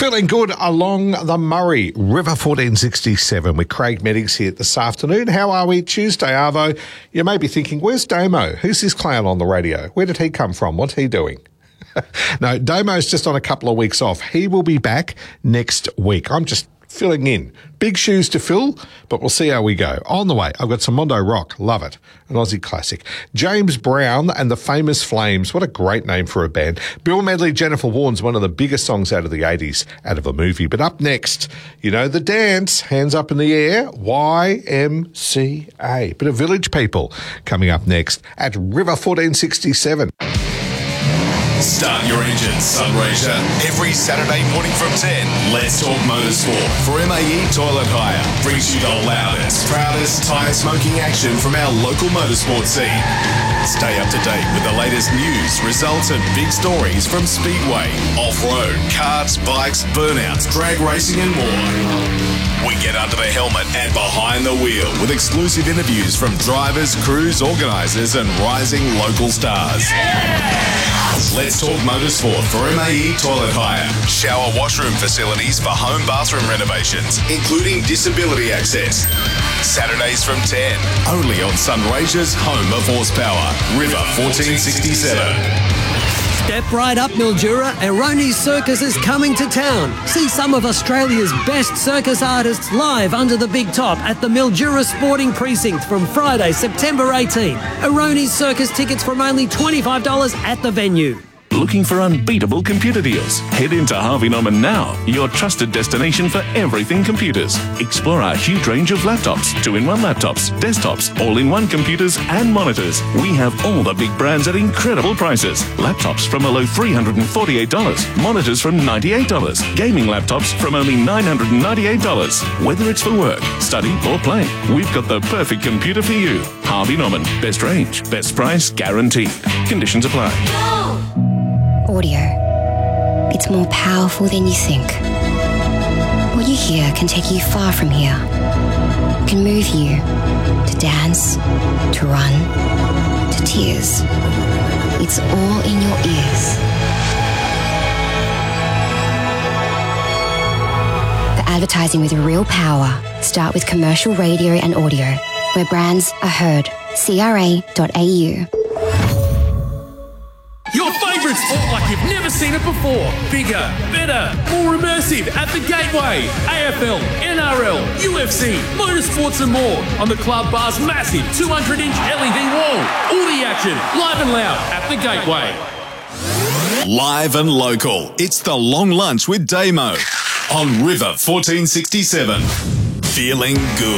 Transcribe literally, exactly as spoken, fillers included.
Feeling good along the Murray, River fourteen sixty-seven with Craig Meddings here this afternoon. How are we? Tuesday, Arvo. You may be thinking, where's Damo? Who's this clown on the radio? Where did he come from? What's he doing? No, Damo's just on a couple of weeks off. He will be back next week. I'm just filling in. Big shoes to fill, but we'll see how we go. On the way, I've got some Mondo Rock. Love it. An Aussie classic. James Brown and the Famous Flames. What a great name for a band. Bill Medley, Jennifer Warnes, one of the biggest songs out of the eighties, out of a movie. But up next, you know the dance, hands up in the air, Y M C A. Bit of Village People coming up next at River fourteen sixty-seven. Start your engines, Sunraysia. Every Saturday morning from ten, Let's Talk Motorsport for M A E Toilet Hire. Brings you the loudest, proudest tyre smoking action from our local motorsport scene. Stay up to date with the latest news, results and big stories from Speedway, off-road, karts, bikes, burnouts, drag racing and more. We get under the helmet and behind the wheel with exclusive interviews from drivers, crews, organisers and rising local stars. Yeah! Let's Talk Motorsport for M A E Toilet Hire. Shower washroom facilities for home bathroom renovations, including disability access. Saturdays from ten, only on Sunraysia's home of horsepower, River fourteen sixty-seven. Step right up, Mildura. Aronis Circus is coming to town. See some of Australia's best circus artists live under the big top at the Mildura Sporting Precinct from Friday, September eighteenth. Aronis Circus tickets from only twenty-five dollars at the venue. Looking for unbeatable computer deals? Head into Harvey Norman now, your trusted destination for everything computers. Explore our huge range of laptops, two-in-one laptops, desktops, all-in-one computers and monitors. We have all the big brands at incredible prices. Laptops from a low three hundred forty-eight dollars, monitors from ninety-eight dollars, gaming laptops from only nine hundred ninety-eight dollars. Whether it's for work, study or play, we've got the perfect computer for you. Harvey Norman, best range, best price, guaranteed. Conditions apply. Audio. It's more powerful than you think. What you hear can take you far from here. Can move you to dance, to run, to tears. It's all in your ears. For advertising with real power, start with commercial radio and audio, where brands are heard. C R A dot A U. Your favourite sport like you've never seen it before. Bigger, better, more immersive at the Gateway. A F L, N R L, U F C, motorsports and more on the Club Bar's massive two hundred inch L E D wall. All the action, live and loud at the Gateway. Live and local. It's the Long Lunch with Damo on River fourteen sixty-seven. Feeling good.